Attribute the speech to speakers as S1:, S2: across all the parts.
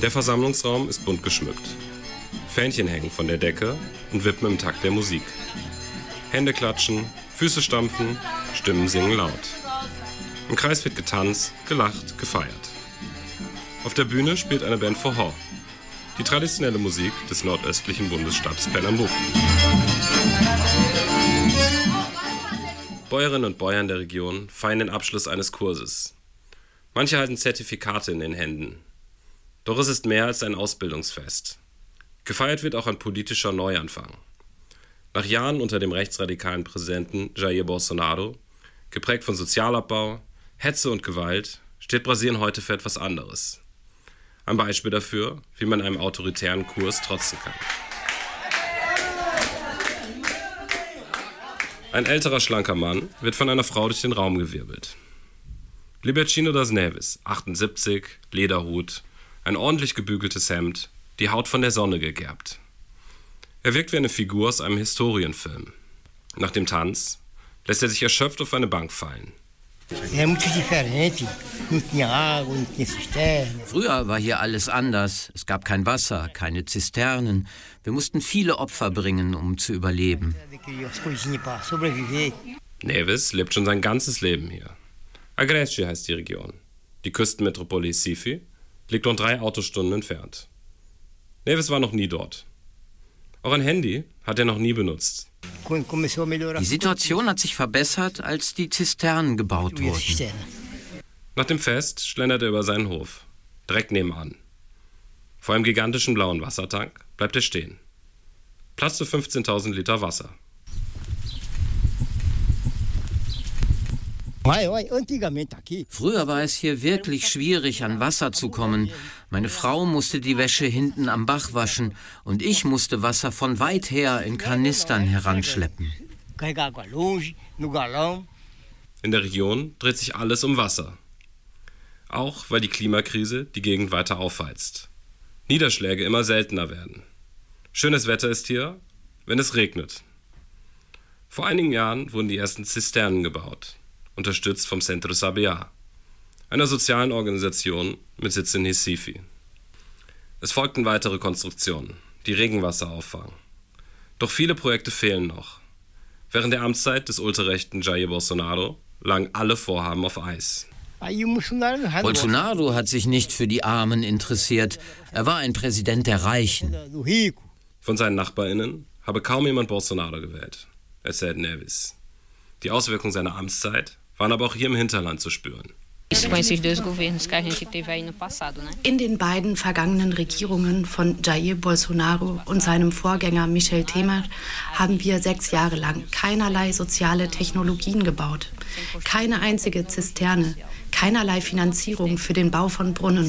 S1: Der Versammlungsraum ist bunt geschmückt. Fähnchen hängen von der Decke und wippen im Takt der Musik. Hände klatschen, Füße stampfen, Stimmen singen laut. Im Kreis wird getanzt, gelacht, gefeiert. Auf der Bühne spielt eine Band Forró, die traditionelle Musik des nordöstlichen Bundesstaates Pernambuco. Bäuerinnen und Bäuer der Region feiern den Abschluss eines Kurses. Manche halten Zertifikate in den Händen. Doch es ist mehr als ein Ausbildungsfest. Gefeiert wird auch ein politischer Neuanfang. Nach Jahren unter dem rechtsradikalen Präsidenten Jair Bolsonaro, geprägt von Sozialabbau, Hetze und Gewalt, steht Brasilien heute für etwas anderes. Ein Beispiel dafür, wie man einem autoritären Kurs trotzen kann. Ein älterer, schlanker Mann wird von einer Frau durch den Raum gewirbelt. Libertino das Neves, 78, Lederhut, ein ordentlich gebügeltes Hemd, die Haut von der Sonne gegerbt. Er wirkt wie eine Figur aus einem Historienfilm. Nach dem Tanz lässt er sich erschöpft auf eine Bank fallen.
S2: Früher war hier alles anders. Es gab kein Wasser, keine Zisternen. Wir mussten viele Opfer bringen, um zu überleben.
S1: Neves lebt schon sein ganzes Leben hier. Agreste heißt die Region. Die Küstenmetropole Recife liegt rund 3 Autostunden entfernt. Neves war noch nie dort. Auch ein Handy hat er noch nie benutzt.
S2: Die Situation hat sich verbessert, als die Zisternen gebaut wurden.
S1: Nach dem Fest schlendert er über seinen Hof, direkt nebenan. Vor einem gigantischen blauen Wassertank bleibt er stehen. Platz für 15.000 Liter Wasser.
S2: Früher war es hier wirklich schwierig, an Wasser zu kommen. Meine Frau musste die Wäsche hinten am Bach waschen und ich musste Wasser von weit her in Kanistern heranschleppen.
S1: In der Region dreht sich alles um Wasser. Auch weil die Klimakrise die Gegend weiter aufheizt. Niederschläge immer seltener werden. Schönes Wetter ist hier, wenn es regnet. Vor einigen Jahren wurden die ersten Zisternen gebaut, unterstützt vom Centro Sabiá, einer sozialen Organisation mit Sitz in Recife. Es folgten weitere Konstruktionen, die Regenwasser auffangen. Doch viele Projekte fehlen noch. Während der Amtszeit des ultrarechten Jair Bolsonaro lagen alle Vorhaben auf Eis.
S2: Bolsonaro hat sich nicht für die Armen interessiert. Er war ein Präsident der Reichen.
S1: Von seinen NachbarInnen habe kaum jemand Bolsonaro gewählt, erzählt Neves. Die Auswirkungen seiner Amtszeit waren aber auch hier im Hinterland zu spüren.
S3: In den beiden vergangenen Regierungen von Jair Bolsonaro und seinem Vorgänger Michel Temer haben wir 6 Jahre lang keinerlei soziale Technologien gebaut. Keine einzige Zisterne, keinerlei Finanzierung für den Bau von Brunnen.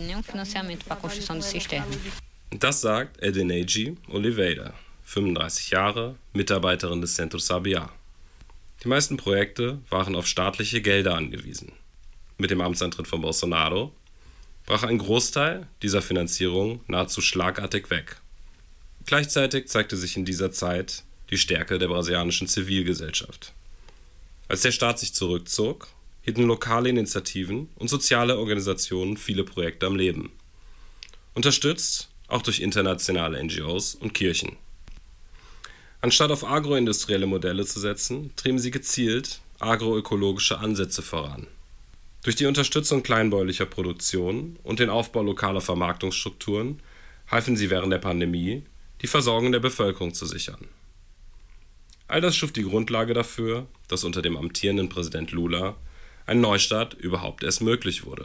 S1: Das sagt Edeneji Oliveira, 35 Jahre, Mitarbeiterin des Centro Sabiá. Die meisten Projekte waren auf staatliche Gelder angewiesen. Mit dem Amtsantritt von Bolsonaro brach ein Großteil dieser Finanzierung nahezu schlagartig weg. Gleichzeitig zeigte sich in dieser Zeit die Stärke der brasilianischen Zivilgesellschaft. Als der Staat sich zurückzog, hielten lokale Initiativen und soziale Organisationen viele Projekte am Leben. Unterstützt auch durch internationale NGOs und Kirchen. Anstatt auf agroindustrielle Modelle zu setzen, trieben sie gezielt agroökologische Ansätze voran. Durch die Unterstützung kleinbäuerlicher Produktion und den Aufbau lokaler Vermarktungsstrukturen halfen sie während der Pandemie, die Versorgung der Bevölkerung zu sichern. All das schuf die Grundlage dafür, dass unter dem amtierenden Präsident Lula ein Neustart überhaupt erst möglich wurde.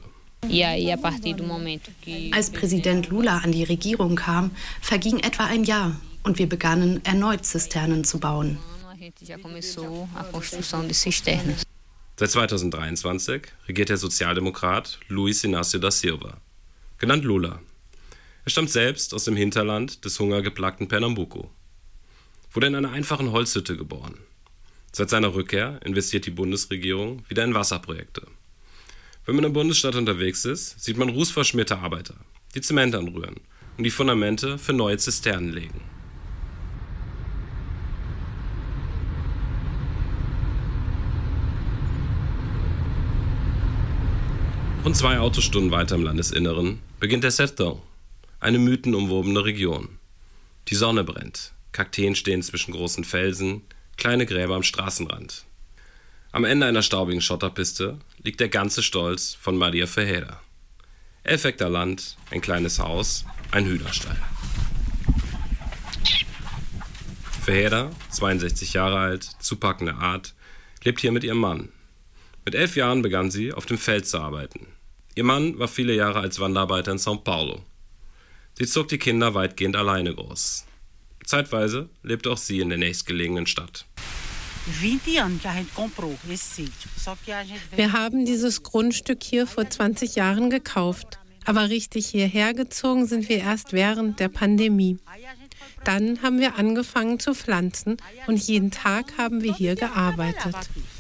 S3: Als Präsident Lula an die Regierung kam, verging etwa ein Jahr und wir begannen erneut Zisternen zu bauen.
S1: Seit 2023 regiert der Sozialdemokrat Luiz Inácio da Silva, genannt Lula. Er stammt selbst aus dem Hinterland des hungergeplagten Pernambuco, wurde in einer einfachen Holzhütte geboren. Seit seiner Rückkehr investiert die Bundesregierung wieder in Wasserprojekte. Wenn man im Bundesstaat unterwegs ist, sieht man rußverschmierte Arbeiter, die Zement anrühren und die Fundamente für neue Zisternen legen. Rund 2 Autostunden weiter im Landesinneren beginnt der Sertão, eine mythenumwobene Region. Die Sonne brennt, Kakteen stehen zwischen großen Felsen, kleine Gräber am Straßenrand. Am Ende einer staubigen Schotterpiste liegt der ganze Stolz von Maria Ferreira. 11 Hektar Land, ein kleines Haus, ein Hühnerstall. Ferreira, 62 Jahre alt, zupackende Art, lebt hier mit ihrem Mann. Mit 11 Jahren begann sie, auf dem Feld zu arbeiten. Ihr Mann war viele Jahre als Wanderarbeiter in São Paulo. Sie zog die Kinder weitgehend alleine groß. Zeitweise lebte auch sie in der nächstgelegenen Stadt.
S4: Wir haben dieses Grundstück hier vor 20 Jahren gekauft. Aber richtig hierher gezogen sind wir erst während der Pandemie. Dann haben wir angefangen zu pflanzen und jeden Tag haben wir hier gearbeitet.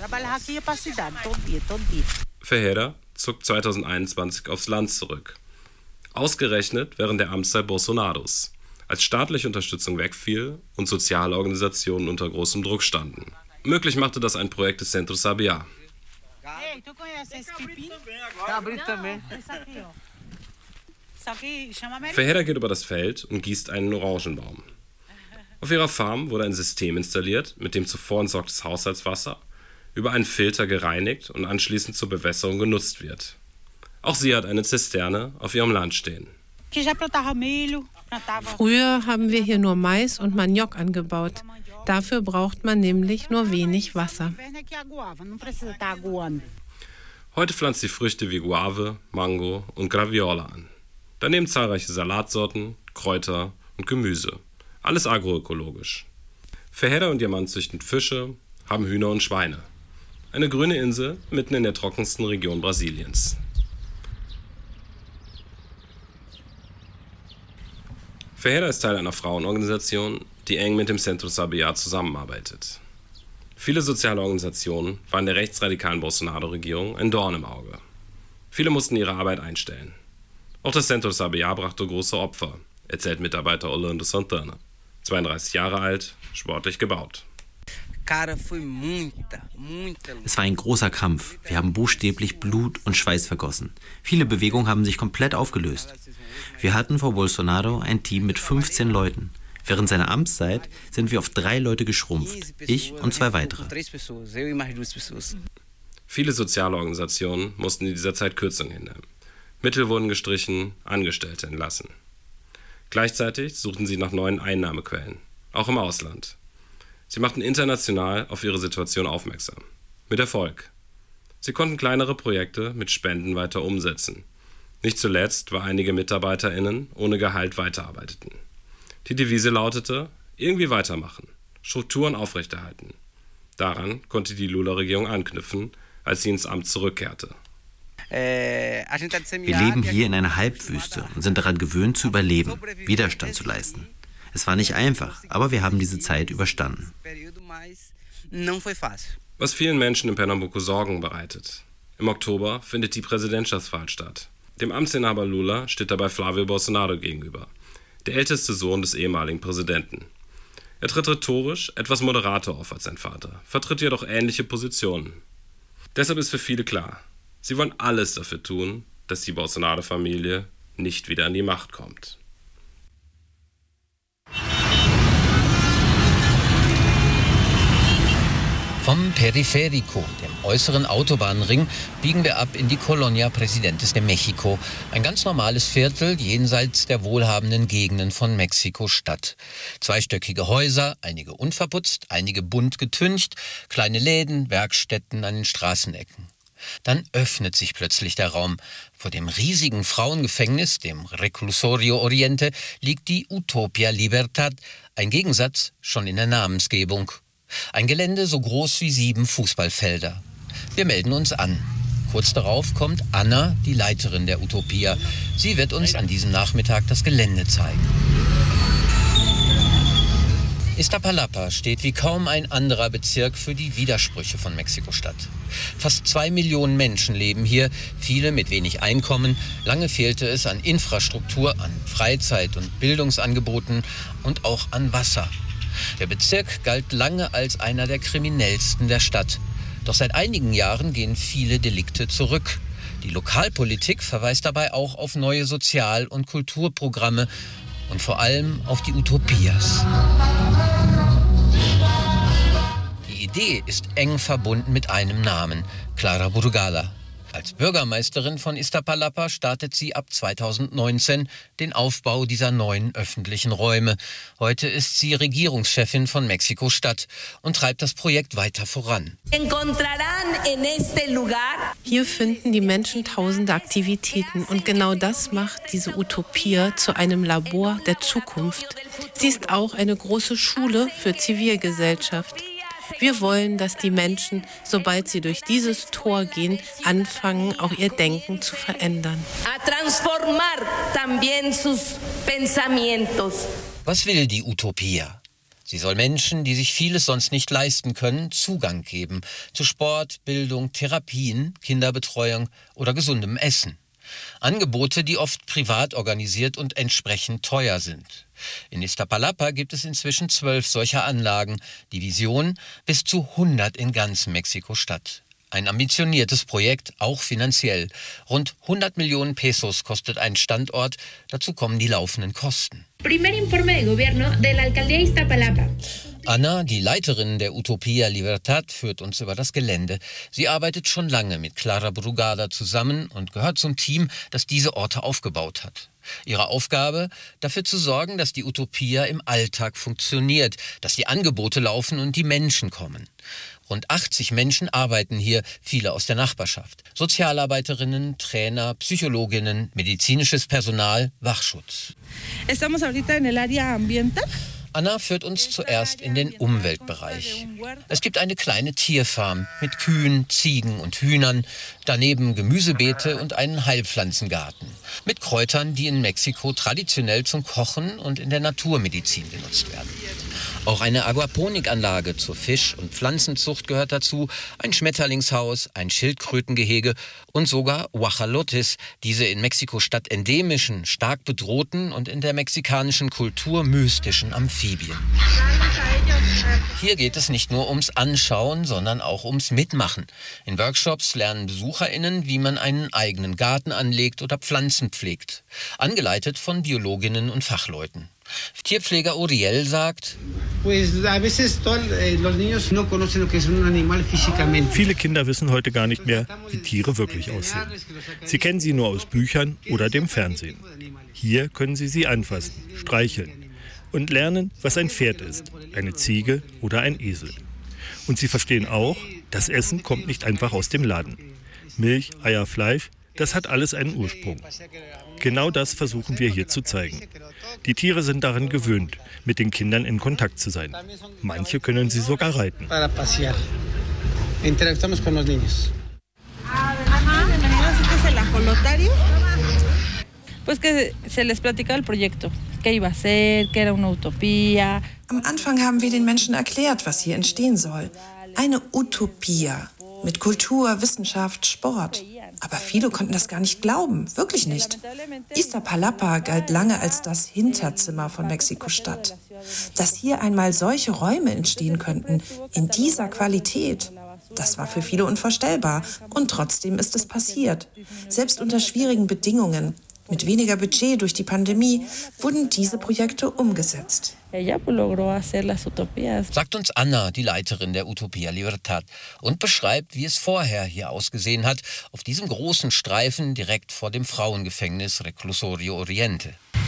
S1: Ferreira zog 2021 aufs Land zurück. Ausgerechnet während der Amtszeit Bolsonaros, als staatliche Unterstützung wegfiel und soziale Organisationen unter großem Druck standen. Möglich machte das ein Projekt des Centro Sabiá. Ferreira geht über das Feld und gießt einen Orangenbaum. Auf ihrer Farm wurde ein System installiert, mit dem zuvor entsorgtes Haushaltswasser über einen Filter gereinigt und anschließend zur Bewässerung genutzt wird. Auch sie hat eine Zisterne auf ihrem Land stehen.
S4: Früher haben wir hier nur Mais und Maniok angebaut. Dafür braucht man nämlich nur wenig Wasser.
S1: Heute pflanzt sie Früchte wie Guave, Mango und Graviola an. Daneben zahlreiche Salatsorten, Kräuter und Gemüse. Alles agroökologisch. Ferreira und ihr Mann züchten Fische, haben Hühner und Schweine. Eine grüne Insel mitten in der trockensten Region Brasiliens. Ferreira ist Teil einer Frauenorganisation, die eng mit dem Centro Sabiá zusammenarbeitet. Viele soziale Organisationen waren der rechtsradikalen Bolsonaro-Regierung ein Dorn im Auge. Viele mussten ihre Arbeit einstellen. Auch das Centro Sabiá brachte große Opfer, erzählt Mitarbeiter Orlando Santana. 32 Jahre alt, sportlich gebaut.
S5: Es war ein großer Kampf. Wir haben buchstäblich Blut und Schweiß vergossen. Viele Bewegungen haben sich komplett aufgelöst. Wir hatten vor Bolsonaro ein Team mit 15 Leuten. Während seiner Amtszeit sind wir auf 3 Leute geschrumpft. Ich und 2 weitere.
S1: Viele soziale Organisationen mussten in dieser Zeit Kürzungen hinnehmen. Mittel wurden gestrichen, Angestellte entlassen. Gleichzeitig suchten sie nach neuen Einnahmequellen, auch im Ausland. Sie machten international auf ihre Situation aufmerksam. Mit Erfolg. Sie konnten kleinere Projekte mit Spenden weiter umsetzen. Nicht zuletzt, weil einige MitarbeiterInnen ohne Gehalt weiterarbeiteten. Die Devise lautete, irgendwie weitermachen, Strukturen aufrechterhalten. Daran konnte die Lula-Regierung anknüpfen, als sie ins Amt zurückkehrte.
S5: Wir leben hier in einer Halbwüste und sind daran gewöhnt zu überleben, Widerstand zu leisten. Es war nicht einfach, aber wir haben diese Zeit überstanden.
S1: Was vielen Menschen in Pernambuco Sorgen bereitet. Im Oktober findet die Präsidentschaftswahl statt. Dem Amtsinhaber Lula steht dabei Flávio Bolsonaro gegenüber, der älteste Sohn des ehemaligen Präsidenten. Er tritt rhetorisch etwas moderater auf als sein Vater, vertritt jedoch ähnliche Positionen. Deshalb ist für viele klar, sie wollen alles dafür tun, dass die Bolsonaro-Familie nicht wieder an die Macht kommt.
S2: Vom Periférico, dem äußeren Autobahnring, biegen wir ab in die Colonia Presidentes de México, ein ganz normales Viertel jenseits der wohlhabenden Gegenden von Mexiko-Stadt. 2-stöckige Häuser, einige unverputzt, einige bunt getüncht, kleine Läden, Werkstätten an den Straßenecken. Dann öffnet sich plötzlich der Raum. Vor dem riesigen Frauengefängnis, dem Reclusorio Oriente, liegt die Utopia Libertad, ein Gegensatz schon in der Namensgebung. Ein Gelände so groß wie 7 Fußballfelder. Wir melden uns an. Kurz darauf kommt Anna, die Leiterin der Utopia. Sie wird uns an diesem Nachmittag das Gelände zeigen. Iztapalapa steht wie kaum ein anderer Bezirk für die Widersprüche von Mexiko-Stadt. Fast 2 Millionen Menschen leben hier, viele mit wenig Einkommen. Lange fehlte es an Infrastruktur, an Freizeit- und Bildungsangeboten und auch an Wasser. Der Bezirk galt lange als einer der kriminellsten der Stadt. Doch seit einigen Jahren gehen viele Delikte zurück. Die Lokalpolitik verweist dabei auch auf neue Sozial- und Kulturprogramme und vor allem auf die Utopias. Die Idee ist eng verbunden mit einem Namen, Clara Burgala. Als Bürgermeisterin von Iztapalapa startet sie ab 2019 den Aufbau dieser neuen öffentlichen Räume. Heute ist sie Regierungschefin von Mexiko-Stadt und treibt das Projekt weiter voran.
S4: Hier finden die Menschen tausende Aktivitäten und genau das macht diese Utopia zu einem Labor der Zukunft. Sie ist auch eine große Schule für Zivilgesellschaft. Wir wollen, dass die Menschen, sobald sie durch dieses Tor gehen, anfangen, auch ihr Denken zu verändern.
S2: Was will die Utopia? Sie soll Menschen, die sich vieles sonst nicht leisten können, Zugang geben zu Sport, Bildung, Therapien, Kinderbetreuung oder gesundem Essen. Angebote, die oft privat organisiert und entsprechend teuer sind. In Iztapalapa gibt es inzwischen 12 solcher Anlagen. Die Vision bis zu 100 in ganz Mexiko-Stadt. Ein ambitioniertes Projekt, auch finanziell. Rund 100 Millionen Pesos kostet ein Standort. Dazu kommen die laufenden Kosten. Ana, die Leiterin der Utopia Libertad, führt uns über das Gelände. Sie arbeitet schon lange mit Clara Burgala zusammen und gehört zum Team, das diese Orte aufgebaut hat. Ihre Aufgabe, dafür zu sorgen, dass die Utopia im Alltag funktioniert, dass die Angebote laufen und die Menschen kommen. Rund 80 Menschen arbeiten hier, viele aus der Nachbarschaft. Sozialarbeiterinnen, Trainer, Psychologinnen, medizinisches Personal, Wachschutz. Anna führt uns zuerst in den Umweltbereich. Es gibt eine kleine Tierfarm mit Kühen, Ziegen und Hühnern, daneben Gemüsebeete und einen Heilpflanzengarten mit Kräutern, die in Mexiko traditionell zum Kochen und in der Naturmedizin genutzt werden. Auch eine Aquaponikanlage zur Fisch- und Pflanzenzucht gehört dazu, ein Schmetterlingshaus, ein Schildkrötengehege und sogar Huajalotes, diese in Mexiko-Stadt endemischen, stark bedrohten und in der mexikanischen Kultur mystischen Amphibien. Hier geht es nicht nur ums Anschauen, sondern auch ums Mitmachen. In Workshops lernen BesucherInnen, wie man einen eigenen Garten anlegt oder Pflanzen pflegt. Angeleitet von Biologinnen und Fachleuten. Tierpfleger Uriel sagt:
S6: Viele Kinder wissen heute gar nicht mehr, wie Tiere wirklich aussehen. Sie kennen sie nur aus Büchern oder dem Fernsehen. Hier können sie anfassen, streicheln und lernen, was ein Pferd ist, eine Ziege oder ein Esel. Und sie verstehen auch, das Essen kommt nicht einfach aus dem Laden. Milch, Eier, Fleisch, das hat alles einen Ursprung. Genau das versuchen wir hier zu zeigen. Die Tiere sind daran gewöhnt, mit den Kindern in Kontakt zu sein. Manche können sie sogar reiten.
S7: Am Anfang haben wir den Menschen erklärt, was hier entstehen soll. Eine Utopia mit Kultur, Wissenschaft, Sport. Aber viele konnten das gar nicht glauben, wirklich nicht. Iztapalapa galt lange als das Hinterzimmer von Mexiko-Stadt. Dass hier einmal solche Räume entstehen könnten, in dieser Qualität, das war für viele unvorstellbar. Und trotzdem ist es passiert. Selbst unter schwierigen Bedingungen, mit weniger Budget durch die Pandemie, wurden diese Projekte umgesetzt.
S2: Sagt uns Anna, die Leiterin der Utopia Libertad, und beschreibt, wie es vorher hier ausgesehen hat, auf diesem großen Streifen direkt vor dem Frauengefängnis Reclusorio Oriente.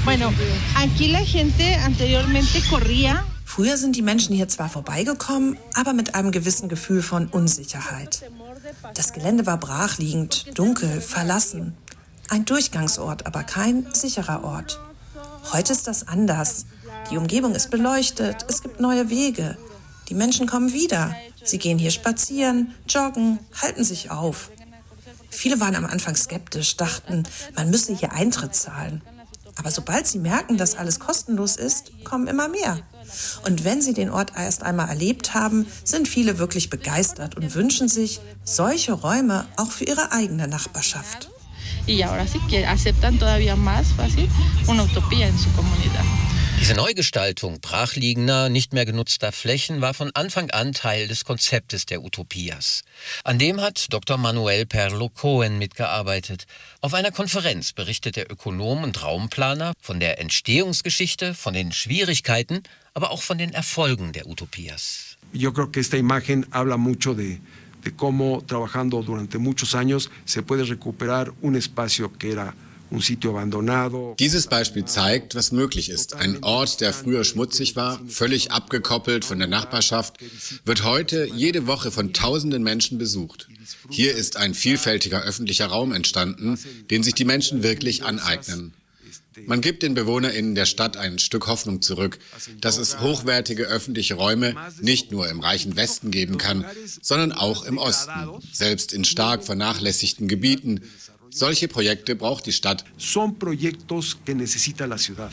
S7: Früher sind die Menschen hier zwar vorbeigekommen, aber mit einem gewissen Gefühl von Unsicherheit. Das Gelände war brachliegend, dunkel, verlassen. Ein Durchgangsort, aber kein sicherer Ort. Heute ist das anders. Die Umgebung ist beleuchtet, es gibt neue Wege. Die Menschen kommen wieder. Sie gehen hier spazieren, joggen, halten sich auf. Viele waren am Anfang skeptisch, dachten, man müsse hier Eintritt zahlen. Aber sobald sie merken, dass alles kostenlos ist, kommen immer mehr. Und wenn sie den Ort erst einmal erlebt haben, sind viele wirklich begeistert und wünschen sich solche Räume auch für ihre eigene Nachbarschaft.
S2: Y ahora sí que aceptan todavía más fácil una utopía en su comunidad. Diese Neugestaltung brachliegender, nicht mehr genutzter Flächen war von Anfang an Teil des Konzeptes der Utopias. An dem hat Dr. Manuel Perlo Cohen mitgearbeitet. Auf einer Konferenz berichtet der Ökonom und Raumplaner von der Entstehungsgeschichte, von den Schwierigkeiten, aber auch von den Erfolgen der Utopias.
S8: Yo creo que esta imagen habla mucho de cómo trabajando durante muchos años se puede recuperar un espacio que era un sitio abandonado.
S9: Dieses Beispiel zeigt, was möglich ist. Ein Ort, der früher schmutzig war, völlig abgekoppelt von der Nachbarschaft, wird heute jede Woche von tausenden Menschen besucht. Hier ist ein vielfältiger öffentlicher Raum entstanden, den sich die Menschen wirklich aneignen. Man gibt den BewohnerInnen der Stadt ein Stück Hoffnung zurück, dass es hochwertige öffentliche Räume nicht nur im reichen Westen geben kann, sondern auch im Osten, selbst in stark vernachlässigten Gebieten. Solche Projekte braucht die Stadt.
S8: Son proyectos que necesita la ciudad.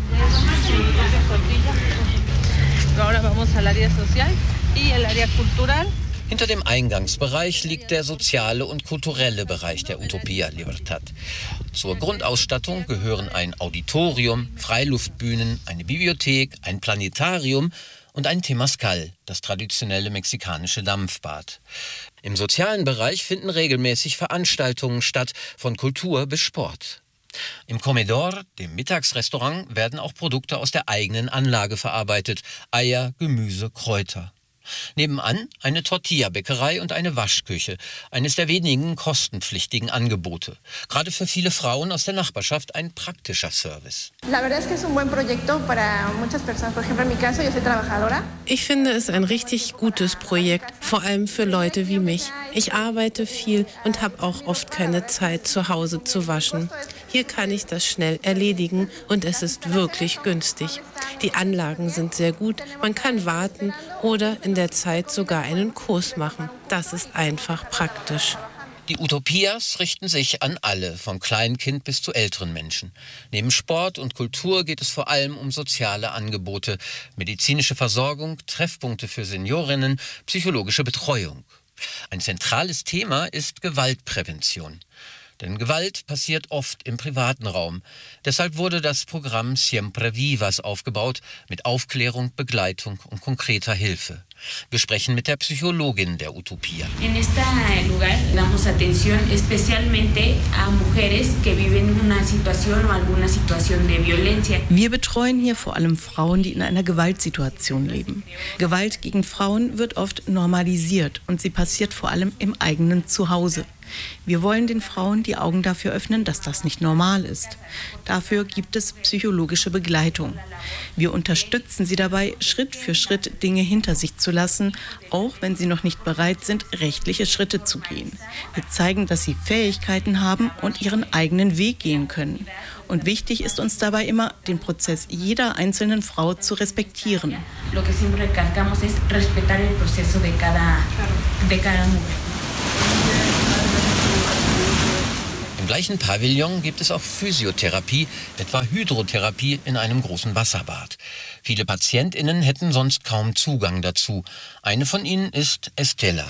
S2: Hinter dem Eingangsbereich liegt der soziale und kulturelle Bereich der Utopia Libertad. Zur Grundausstattung gehören ein Auditorium, Freiluftbühnen, eine Bibliothek, ein Planetarium und ein Temazcal, das traditionelle mexikanische Dampfbad. Im sozialen Bereich finden regelmäßig Veranstaltungen statt, von Kultur bis Sport. Im Comedor, dem Mittagsrestaurant, werden auch Produkte aus der eigenen Anlage verarbeitet: Eier, Gemüse, Kräuter. Nebenan eine Tortilla-Bäckerei und eine Waschküche, eines der wenigen kostenpflichtigen Angebote. Gerade für viele Frauen aus der Nachbarschaft ein praktischer Service.
S4: Ich finde es ein richtig gutes Projekt, vor allem für Leute wie mich. Ich arbeite viel und habe auch oft keine Zeit, zu Hause zu waschen. Hier kann ich das schnell erledigen und es ist wirklich günstig. Die Anlagen sind sehr gut, man kann warten oder in der Zeit sogar einen Kurs machen. Das ist einfach praktisch.
S2: Die Utopias richten sich an alle, vom Kleinkind bis zu älteren Menschen. Neben Sport und Kultur geht es vor allem um soziale Angebote, medizinische Versorgung, Treffpunkte für Seniorinnen, psychologische Betreuung. Ein zentrales Thema ist Gewaltprävention. Denn Gewalt passiert oft im privaten Raum. Deshalb wurde das Programm Siempre Vivas aufgebaut, mit Aufklärung, Begleitung und konkreter Hilfe. Wir sprechen mit der Psychologin der Utopia.
S10: En este lugar damos atención especialmente a mujeres que viven una situación o alguna situación de violencia.
S11: Wir betreuen hier vor allem Frauen, die in einer Gewaltsituation leben. Gewalt gegen Frauen wird oft normalisiert und sie passiert vor allem im eigenen Zuhause. Wir wollen den Frauen die Augen dafür öffnen, dass das nicht normal ist. Dafür gibt es psychologische Begleitung. Wir unterstützen sie dabei, Schritt für Schritt Dinge hinter sich zu lassen, auch wenn sie noch nicht bereit sind, rechtliche Schritte zu gehen. Wir zeigen, dass sie Fähigkeiten haben und ihren eigenen Weg gehen können. Und wichtig ist uns dabei immer, den Prozess jeder einzelnen Frau zu respektieren.
S10: Lo que siempre recalcamos es respetar el proceso de cada mujer.
S2: Im gleichen Pavillon gibt es auch Physiotherapie, etwa Hydrotherapie in einem großen Wasserbad. Viele PatientInnen hätten sonst kaum Zugang dazu. Eine von ihnen ist Estela.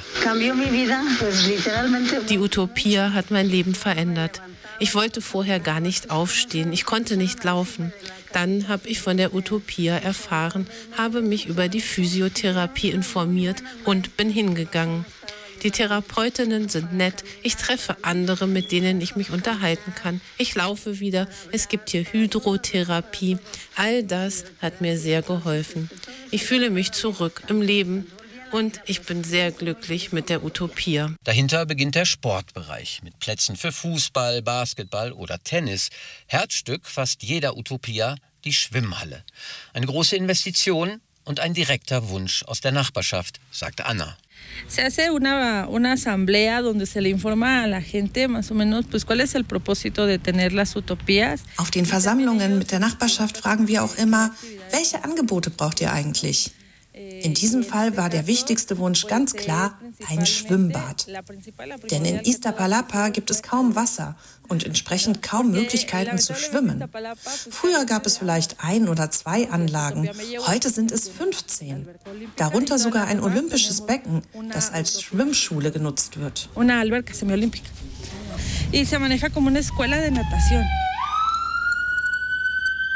S4: Die Utopia hat mein Leben verändert. Ich wollte vorher gar nicht aufstehen, ich konnte nicht laufen. Dann habe ich von der Utopia erfahren, habe mich über die Physiotherapie informiert und bin hingegangen. Die Therapeutinnen sind nett, ich treffe andere, mit denen ich mich unterhalten kann. Ich laufe wieder, es gibt hier Hydrotherapie. All das hat mir sehr geholfen. Ich fühle mich zurück im Leben und ich bin sehr glücklich mit der Utopia.
S2: Dahinter beginnt der Sportbereich mit Plätzen für Fußball, Basketball oder Tennis. Herzstück fast jeder Utopia die Schwimmhalle. Eine große Investition und ein direkter Wunsch aus der Nachbarschaft, sagt Anna.
S12: Se hace una asamblea donde se le informa a la gente más o menos pues cuál es el propósito de tener las utopías.
S7: Auf den Versammlungen mit der Nachbarschaft fragen wir auch immer, welche Angebote braucht ihr eigentlich? In diesem Fall war der wichtigste Wunsch ganz klar ein Schwimmbad. Denn in Iztapalapa gibt es kaum Wasser und entsprechend kaum Möglichkeiten zu schwimmen. Früher gab es vielleicht 1 oder 2 Anlagen, heute sind es 15. Darunter sogar ein olympisches Becken, das als Schwimmschule genutzt wird.
S12: Una alberca semiolímpica. Y se maneja como una escuela de natación.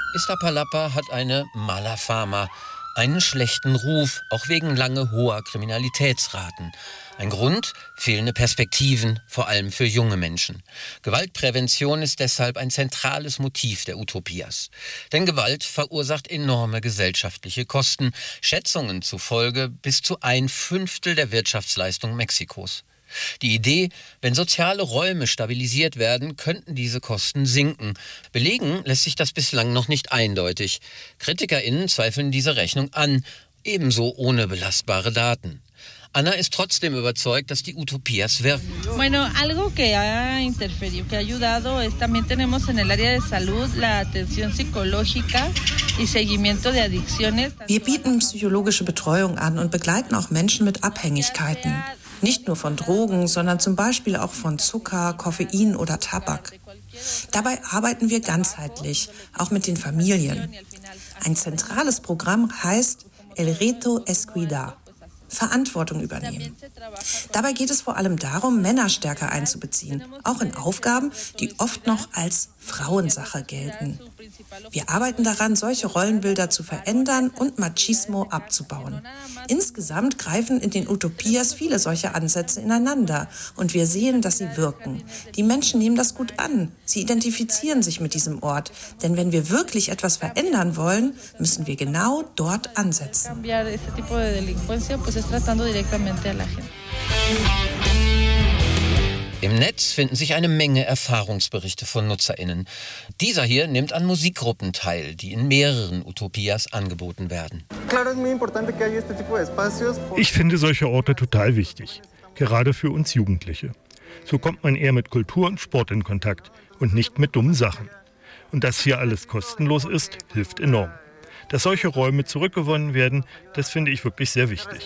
S2: Iztapalapa hat eine mala fama, einen schlechten Ruf, auch wegen lange hoher Kriminalitätsraten. Ein Grund? Fehlende Perspektiven, vor allem für junge Menschen. Gewaltprävention ist deshalb ein zentrales Motiv der Utopias. Denn Gewalt verursacht enorme gesellschaftliche Kosten, Schätzungen zufolge bis zu 1/5 der Wirtschaftsleistung Mexikos. Die Idee, wenn soziale Räume stabilisiert werden, könnten diese Kosten sinken. Belegen lässt sich das bislang noch nicht eindeutig. KritikerInnen zweifeln diese Rechnung an, ebenso ohne belastbare Daten. Anna ist trotzdem überzeugt, dass die Utopias wirken.
S12: Bueno, algo que ha interferido, que ha ayudado, es también tenemos en el área de salud la atención psicológica y seguimiento de adicciones.
S7: Wir bieten psychologische Betreuung an und begleiten auch Menschen mit Abhängigkeiten. Nicht nur von Drogen, sondern zum Beispiel auch von Zucker, Koffein oder Tabak. Dabei arbeiten wir ganzheitlich, auch mit den Familien. Ein zentrales Programm heißt El Reto es Cuidar. Verantwortung übernehmen. Dabei geht es vor allem darum, Männer stärker einzubeziehen, auch in Aufgaben, die oft noch als Frauensache gelten. Wir arbeiten daran, solche Rollenbilder zu verändern und Machismo abzubauen. Insgesamt greifen in den Utopias viele solche Ansätze ineinander und wir sehen, dass sie wirken. Die Menschen nehmen das gut an. Sie identifizieren sich mit diesem Ort. Denn wenn wir wirklich etwas verändern wollen, müssen wir genau dort ansetzen.
S2: Im Netz finden sich eine Menge Erfahrungsberichte von NutzerInnen. Dieser hier nimmt an Musikgruppen teil, die in mehreren Utopias angeboten werden.
S6: Ich finde solche Orte total wichtig, gerade für uns Jugendliche. So kommt man eher mit Kultur und Sport in Kontakt und nicht mit dummen Sachen. Und dass hier alles kostenlos ist, hilft enorm. Dass solche Räume zurückgewonnen werden, das finde ich wirklich sehr wichtig.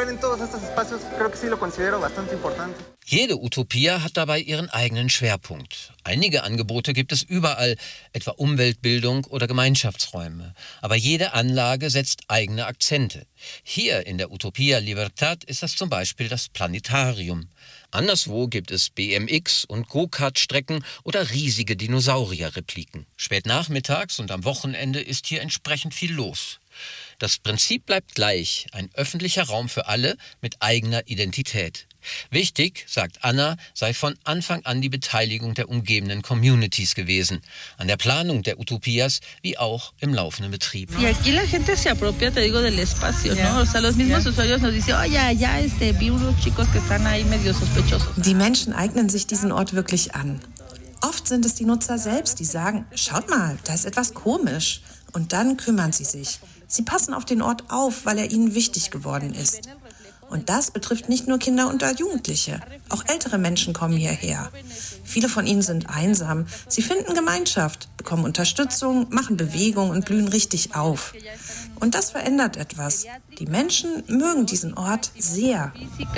S2: Jede Utopia hat dabei ihren eigenen Schwerpunkt. Einige Angebote gibt es überall, etwa Umweltbildung oder Gemeinschaftsräume. Aber jede Anlage setzt eigene Akzente. Hier in der Utopia Libertad ist das zum Beispiel das Planetarium. Anderswo gibt es BMX- und Go-Kart-Strecken oder riesige Dinosaurier-Repliken. Spät nachmittags und am Wochenende ist hier entsprechend viel los. Das Prinzip bleibt gleich, ein öffentlicher Raum für alle mit eigener Identität. Wichtig, sagt Anna, sei von Anfang an die Beteiligung der umgebenden Communities gewesen, an der Planung der Utopias wie auch im laufenden Betrieb.
S12: Y aquí la gente se apropia, te digo, del espacio, ¿no? O sea, los mismos usuarios nos dicen, oye, allá vi unos chicos que están ahí medio sospechosos.
S7: Die Menschen eignen sich diesen Ort wirklich an. Oft sind es die Nutzer selbst, die sagen, schaut mal, da ist etwas komisch. Und dann kümmern sie sich. Sie passen auf den Ort auf, weil er ihnen wichtig geworden ist. Und das betrifft nicht nur Kinder und Jugendliche. Auch ältere Menschen kommen hierher. Viele von ihnen sind einsam. Sie finden Gemeinschaft, bekommen Unterstützung, machen Bewegung und blühen richtig auf. Und das verändert etwas. Die Menschen mögen diesen Ort sehr.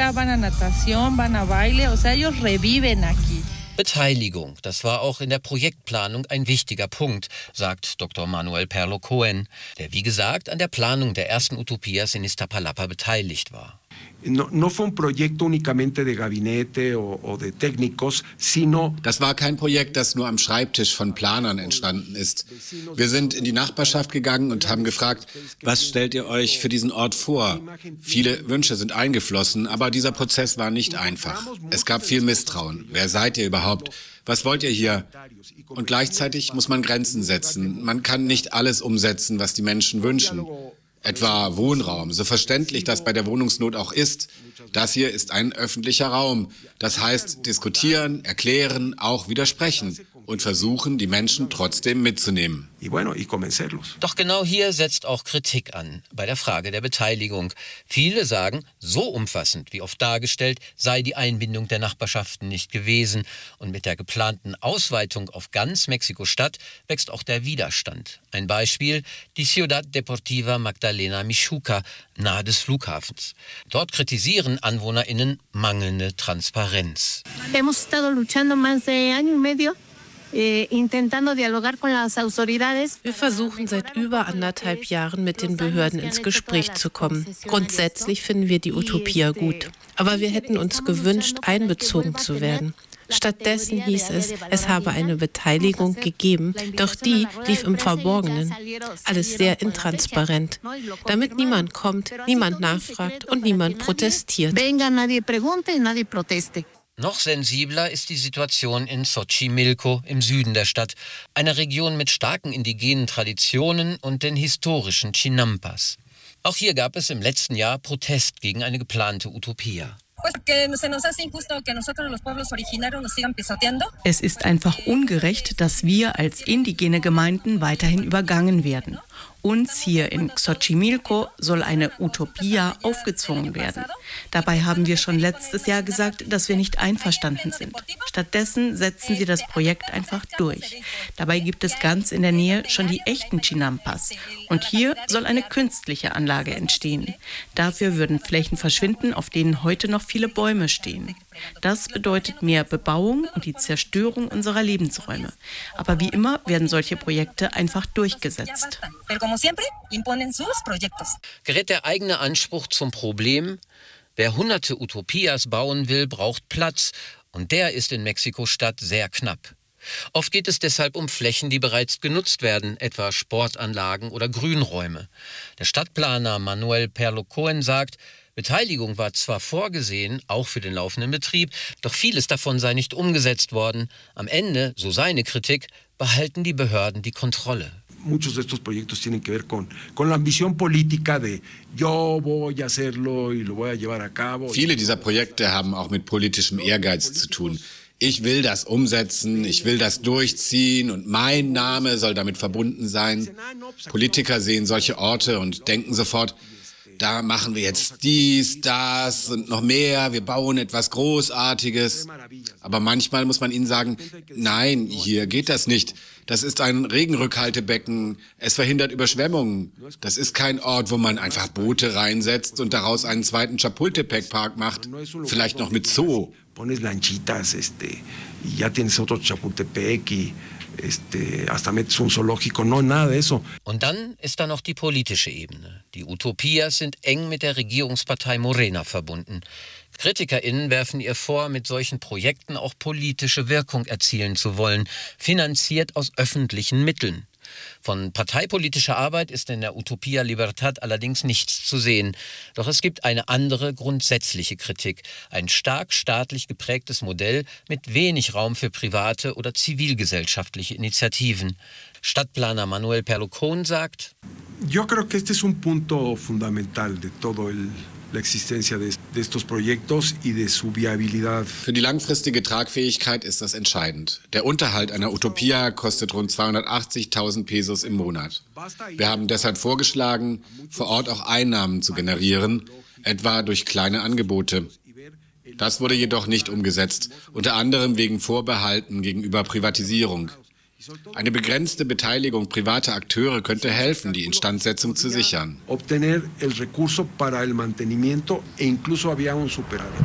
S2: Beteiligung, das war auch in der Projektplanung ein wichtiger Punkt, sagt Dr. Manuel Perlo Cohen, der wie gesagt an der Planung der ersten Utopias in Iztapalapa beteiligt war.
S8: No fue un proyecto únicamente de gabinete o de técnicos, sino...
S9: Das war kein Projekt, das nur am Schreibtisch von Planern entstanden ist. Wir sind in die Nachbarschaft gegangen und haben gefragt, was stellt ihr euch für diesen Ort vor? Viele Wünsche sind eingeflossen, aber dieser Prozess war nicht einfach. Es gab viel Misstrauen. Wer seid ihr überhaupt? Was wollt ihr hier? Und gleichzeitig muss man Grenzen setzen. Man kann nicht alles umsetzen, was die Menschen wünschen. Etwa Wohnraum, so verständlich das bei der Wohnungsnot auch ist. Das hier ist ein öffentlicher Raum. Das heißt, diskutieren, erklären, auch widersprechen und versuchen, die Menschen trotzdem mitzunehmen.
S2: Doch genau hier setzt auch Kritik an, bei der Frage der Beteiligung. Viele sagen, so umfassend wie oft dargestellt, sei die Einbindung der Nachbarschaften nicht gewesen. Und mit der geplanten Ausweitung auf ganz Mexiko-Stadt wächst auch der Widerstand. Ein Beispiel, die Ciudad Deportiva Magdalena Mixhuca, nahe des Flughafens. Dort kritisieren AnwohnerInnen mangelnde Transparenz.
S13: Hemos estado luchando más de año y medio. Wir
S4: versuchen seit über 1,5 Jahren mit den Behörden ins Gespräch zu kommen. Grundsätzlich finden wir die Utopia gut. Aber wir hätten uns gewünscht, einbezogen zu werden. Stattdessen hieß es, es habe eine Beteiligung gegeben, doch die lief im Verborgenen. Alles sehr intransparent, damit niemand kommt, niemand nachfragt und niemand protestiert.
S2: Noch sensibler ist die Situation in Xochimilco im Süden der Stadt, einer Region mit starken indigenen Traditionen und den historischen Chinampas. Auch hier gab es im letzten Jahr Protest gegen eine geplante Utopia.
S11: Es ist einfach ungerecht, dass wir als indigene Gemeinden weiterhin übergangen werden. Uns hier in Xochimilco soll eine Utopia aufgezwungen werden. Dabei haben wir schon letztes Jahr gesagt, dass wir nicht einverstanden sind. Stattdessen setzen sie das Projekt einfach durch. Dabei gibt es ganz in der Nähe schon die echten Chinampas. Und hier soll eine künstliche Anlage entstehen. Dafür würden Flächen verschwinden, auf denen heute noch viele Bäume stehen. Das bedeutet mehr Bebauung und die Zerstörung unserer Lebensräume. Aber wie immer werden solche Projekte einfach durchgesetzt.
S2: Gerät der eigene Anspruch zum Problem? Wer hunderte Utopias bauen will, braucht Platz. Und der ist in Mexiko-Stadt sehr knapp. Oft geht es deshalb um Flächen, die bereits genutzt werden, etwa Sportanlagen oder Grünräume. Der Stadtplaner Manuel Perlo Cohen sagt, Beteiligung war zwar vorgesehen, auch für den laufenden Betrieb, doch vieles davon sei nicht umgesetzt worden. Am Ende, so seine Kritik, behalten die Behörden die Kontrolle.
S8: Muchos de estos proyectos tienen que ver con la ambición política de yo voy a hacerlo y lo voy a llevar a cabo.
S9: Viele dieser Projekte haben auch mit politischem Ehrgeiz zu tun. Ich will das umsetzen, ich will das durchziehen und mein Name soll damit verbunden sein. Politiker sehen solche Orte und denken sofort, da machen wir jetzt dies, das und noch mehr, wir bauen etwas Großartiges. Aber manchmal muss man ihnen sagen, nein, hier geht das nicht. Das ist ein Regenrückhaltebecken, es verhindert Überschwemmungen. Das ist kein Ort, wo man einfach Boote reinsetzt und daraus einen zweiten Chapultepec-Park macht, vielleicht noch mit Zoo.
S8: Pones lanchitas, y ya tienes otro Chapultepec y hasta metes un zoológico, no, nada de eso.
S2: Und dann ist da noch die politische Ebene. Die Utopias sind eng mit der Regierungspartei Morena verbunden. KritikerInnen werfen ihr vor, mit solchen Projekten auch politische Wirkung erzielen zu wollen, finanziert aus öffentlichen Mitteln. Von parteipolitischer Arbeit ist in der Utopia Libertad allerdings nichts zu sehen. Doch es gibt eine andere grundsätzliche Kritik. Ein stark staatlich geprägtes Modell mit wenig Raum für private oder zivilgesellschaftliche Initiativen. Stadtplaner Manuel Perlo Cohen sagt,
S8: Yo creo que este es un punto fundamental de todo la existencia de estos proyectos y de su viabilidad.
S9: Für die langfristige Tragfähigkeit ist das entscheidend. Der Unterhalt einer Utopia kostet rund 280.000 Pesos im Monat. Wir haben deshalb vorgeschlagen, vor Ort auch Einnahmen zu generieren, etwa durch kleine Angebote. Das wurde jedoch nicht umgesetzt, unter anderem wegen Vorbehalten gegenüber Privatisierung. Eine begrenzte Beteiligung privater Akteure könnte helfen, die Instandsetzung zu sichern.
S8: Obtener el recurso para el mantenimiento e incluso había un superávit.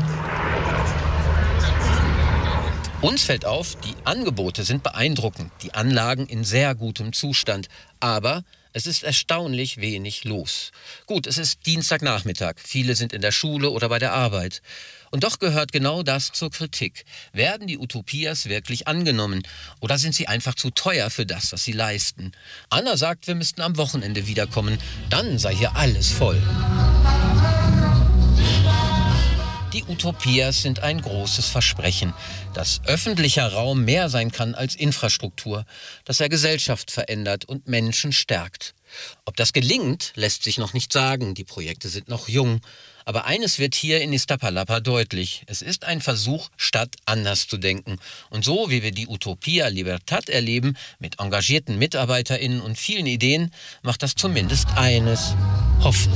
S2: Uns fällt auf, die Angebote sind beeindruckend, die Anlagen in sehr gutem Zustand, aber es ist erstaunlich wenig los. Gut, es ist Dienstagnachmittag, viele sind in der Schule oder bei der Arbeit. Und doch gehört genau das zur Kritik. Werden die Utopias wirklich angenommen oder sind sie einfach zu teuer für das, was sie leisten? Anna sagt, wir müssten am Wochenende wiederkommen, dann sei hier alles voll. Die Utopias sind ein großes Versprechen, dass öffentlicher Raum mehr sein kann als Infrastruktur, dass er Gesellschaft verändert und Menschen stärkt. Ob das gelingt, lässt sich noch nicht sagen, die Projekte sind noch jung. Aber eines wird hier in Iztapalapa deutlich. Es ist ein Versuch, Stadt anders zu denken. Und so, wie wir die Utopia Libertad erleben, mit engagierten MitarbeiterInnen und vielen Ideen, macht das zumindest eines: Hoffen.